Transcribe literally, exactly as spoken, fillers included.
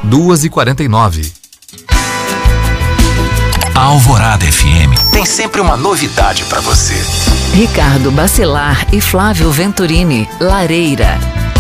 duas e quarenta e nove. A Alvorada F M tem sempre uma novidade para você. Ricardo Bacelar e Flávio Venturini, Lareira.